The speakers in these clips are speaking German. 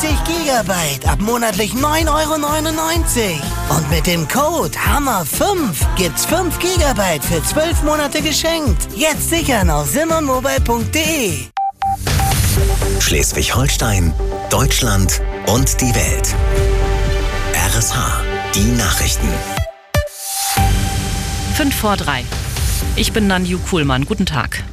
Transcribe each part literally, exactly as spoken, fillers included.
dreißig Gigabyte ab monatlich neun Euro neunundneunzig. Und mit dem Code Hammer fünf gibt's fünf Gigabyte für zwölf Monate geschenkt. Jetzt sichern auf simmermobile punkt de. Schleswig-Holstein, Deutschland und die Welt. R S H, die Nachrichten. Fünf vor drei. Ich bin Nanju Kuhlmann. Guten Tag.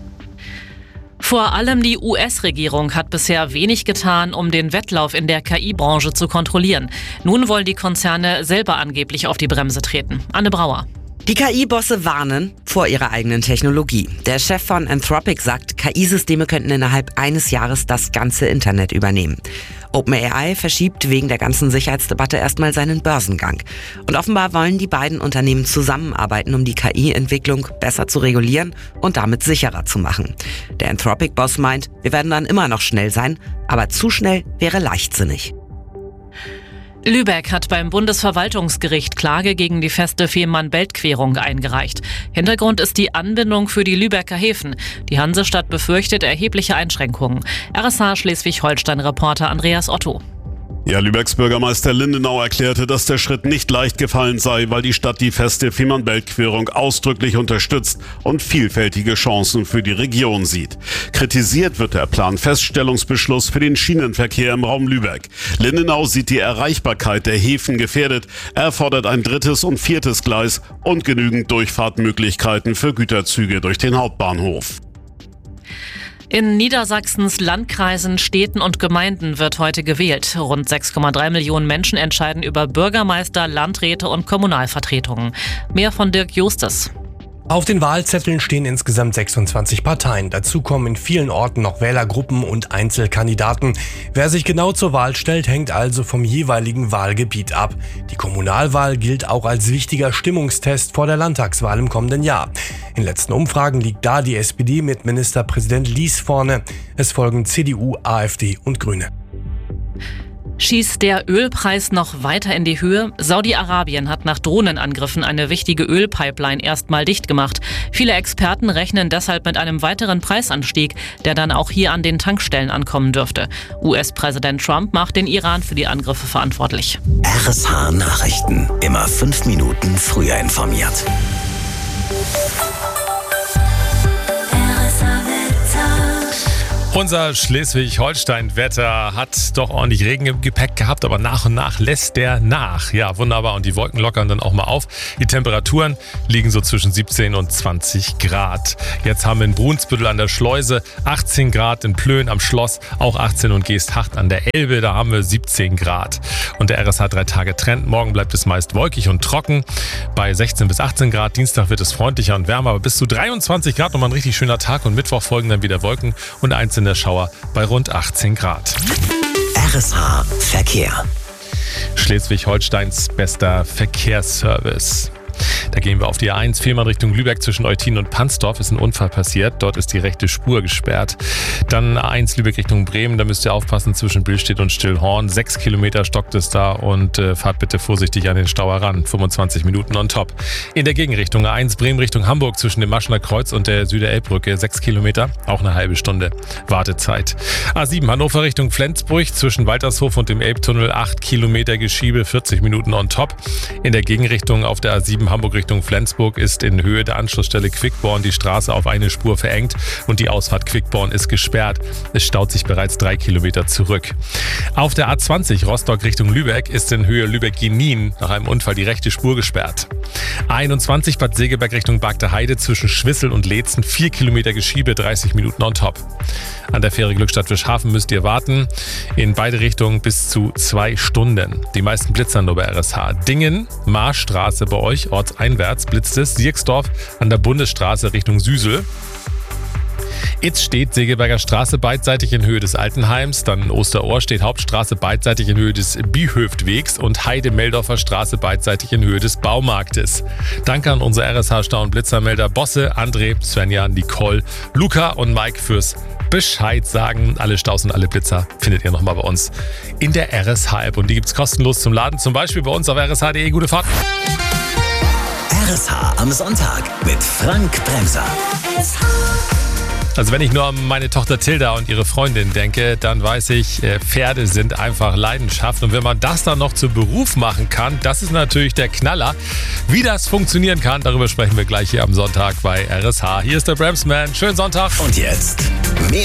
Vor allem die U S-Regierung hat bisher wenig getan, um den Wettlauf in der K I-Branche zu kontrollieren. Nun wollen die Konzerne selber angeblich auf die Bremse treten. Anne Brauer. Die K I-Bosse warnen vor ihrer eigenen Technologie. Der Chef von Anthropic sagt, K I-Systeme könnten innerhalb eines Jahres das ganze Internet übernehmen. OpenAI verschiebt wegen der ganzen Sicherheitsdebatte erstmal seinen Börsengang. Und offenbar wollen die beiden Unternehmen zusammenarbeiten, um die K I-Entwicklung besser zu regulieren und damit sicherer zu machen. Der Anthropic-Boss meint, wir werden dann immer noch schnell sein, aber zu schnell wäre leichtsinnig. Lübeck hat beim Bundesverwaltungsgericht Klage gegen die feste Fehmarn-Belt-Querung eingereicht. Hintergrund ist die Anbindung für die Lübecker Häfen. Die Hansestadt befürchtet erhebliche Einschränkungen. R S H Schleswig-Holstein-Reporter Andreas Otto. Ja, Lübecks Bürgermeister Lindenau erklärte, dass der Schritt nicht leicht gefallen sei, weil die Stadt die feste Fehmarn-Belt-Querung ausdrücklich unterstützt und vielfältige Chancen für die Region sieht. Kritisiert wird der Planfeststellungsbeschluss für den Schienenverkehr im Raum Lübeck. Lindenau sieht die Erreichbarkeit der Häfen gefährdet. Er fordert ein drittes und viertes Gleis und genügend Durchfahrtmöglichkeiten für Güterzüge durch den Hauptbahnhof. In Niedersachsens Landkreisen, Städten und Gemeinden wird heute gewählt. Rund sechs Komma drei Millionen Menschen entscheiden über Bürgermeister, Landräte und Kommunalvertretungen. Mehr von Dirk Justus. Auf den Wahlzetteln stehen insgesamt sechsundzwanzig Parteien. Dazu kommen in vielen Orten noch Wählergruppen und Einzelkandidaten. Wer sich genau zur Wahl stellt, hängt also vom jeweiligen Wahlgebiet ab. Die Kommunalwahl gilt auch als wichtiger Stimmungstest vor der Landtagswahl im kommenden Jahr. In letzten Umfragen liegt da die S P D mit Ministerpräsident Lies vorne. Es folgen C D U, AfD und Grüne. Schießt der Ölpreis noch weiter in die Höhe? Saudi-Arabien hat nach Drohnenangriffen eine wichtige Ölpipeline erstmal dicht gemacht. Viele Experten rechnen deshalb mit einem weiteren Preisanstieg, der dann auch hier an den Tankstellen ankommen dürfte. U S-Präsident Trump macht den Iran für die Angriffe verantwortlich. R S H Nachrichten. Immer fünf Minuten früher informiert. Unser Schleswig-Holstein-Wetter hat doch ordentlich Regen im Gepäck gehabt, aber nach und nach lässt der nach. Ja, wunderbar. Und die Wolken lockern dann auch mal auf. Die Temperaturen liegen so zwischen siebzehn und zwanzig Grad. Jetzt haben wir in Brunsbüttel an der Schleuse achtzehn Grad, in Plön am Schloss auch achtzehn und Geesthacht an der Elbe, da haben wir siebzehn Grad. Und der R S H drei Tage Trend. Morgen bleibt es meist wolkig und trocken bei sechzehn bis achtzehn Grad. Dienstag wird es freundlicher und wärmer, aber bis zu dreiundzwanzig Grad. Nochmal ein richtig schöner Tag. Und Mittwoch folgen dann wieder Wolken und einzelne Schauer bei rund achtzehn Grad. R S H Verkehr. Schleswig-Holsteins bester Verkehrsservice. Da gehen wir auf die A eins, Fehmarn Richtung Lübeck zwischen Eutin und Pansdorf ist ein Unfall passiert. Dort ist die rechte Spur gesperrt. Dann A eins Lübeck Richtung Bremen, da müsst ihr aufpassen zwischen Billstedt und Stillhorn. Sechs Kilometer stockt es da und äh, fahrt bitte vorsichtig an den Stau heran. fünfundzwanzig Minuten on top. In der Gegenrichtung A eins Bremen Richtung Hamburg zwischen dem Maschener Kreuz und der Süderelbbrücke. Sechs Kilometer, auch eine halbe Stunde Wartezeit. A sieben Hannover Richtung Flensburg zwischen Waltershof und dem Elbtunnel. Acht Kilometer Geschiebe, vierzig Minuten on top. In der Gegenrichtung auf der A sieben Hamburg Richtung Flensburg ist in Höhe der Anschlussstelle Quickborn die Straße auf eine Spur verengt und die Ausfahrt Quickborn ist gesperrt. Es staut sich bereits drei Kilometer zurück. Auf der A zwanzig Rostock Richtung Lübeck ist in Höhe Lübeck-Genin nach einem Unfall die rechte Spur gesperrt. A einundzwanzig Bad Segeberg Richtung Bagde Heide zwischen Schwissel und Leetzen vier Kilometer Geschiebe, dreißig Minuten on top. An der Fähre Glückstadt-Fischhafen müsst ihr warten. In beide Richtungen bis zu zwei Stunden. Die meisten Blitzer nur bei R S H. Dingen, Marstraße bei euch, ortseinwärts blitzt es. Sierksdorf an der Bundesstraße Richtung Süsel. Itz steht Segeberger Straße beidseitig in Höhe des Altenheims, dann Osterohr steht Hauptstraße beidseitig in Höhe des Biehöftwegs und Heide-Meldorfer Straße beidseitig in Höhe des Baumarktes. Danke an unsere R S H-Stau- und Blitzermelder Bosse, André, Svenja, Nicole, Luca und Mike fürs Bescheid sagen. Alle Staus und alle Blitzer findet ihr nochmal bei uns in der R S H-App und die gibt's kostenlos zum Laden, zum Beispiel bei uns auf r s h punkt d e. Gute Fahrt! R S H am Sonntag mit Frank Bremser. Also wenn ich nur an meine Tochter Tilda und ihre Freundin denke, dann weiß ich, Pferde sind einfach Leidenschaft. Und wenn man das dann noch zu Beruf machen kann, das ist natürlich der Knaller. Wie das funktionieren kann, darüber sprechen wir gleich hier am Sonntag bei R S H. Hier ist der Bremsman. Schönen Sonntag. Und jetzt mehr